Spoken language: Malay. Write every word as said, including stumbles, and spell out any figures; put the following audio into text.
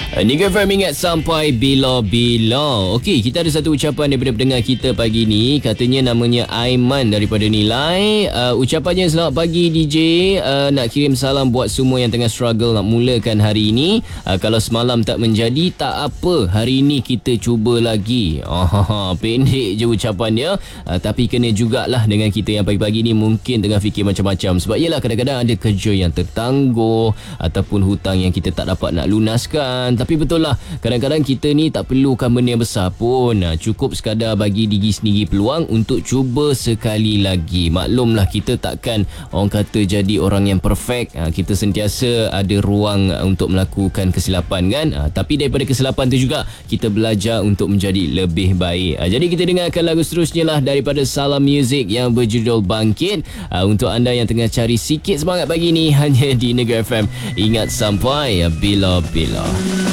Negeri F M ingat sampai bila-bila. Okey, kita ada satu ucapan daripada pendengar kita pagi ni. Katanya namanya Aiman daripada Nilai. Uh, ucapannya, selamat pagi D J. Uh, nak kirim salam buat semua yang tengah struggle nak mulakan hari ini. Uh, kalau semalam tak menjadi, tak apa. Hari ini kita cuba lagi. Oh, pendek je ucapannya. Uh, tapi kena jugalah dengan kita yang pagi-pagi ni mungkin tengah fikir macam-macam. Sebab yelah kadang-kadang ada kerja yang tertangguh ataupun hutang yang kita tak dapat nak lunaskan. Tapi betul lah, kadang-kadang kita ni tak perlukan benda yang besar pun. Cukup sekadar bagi diri sendiri peluang untuk cuba sekali lagi. Maklumlah kita takkan orang kata jadi orang yang perfect. Kita sentiasa ada ruang untuk melakukan kesilapan kan. Tapi daripada kesilapan tu juga kita belajar untuk menjadi lebih baik. Jadi kita dengarkan lagu seterusnya lah daripada Salam Music yang berjudul Bangkit. Untuk anda yang tengah cari sikit semangat pagi ni hanya di Negeri F M. Ingat sampai bila-bila.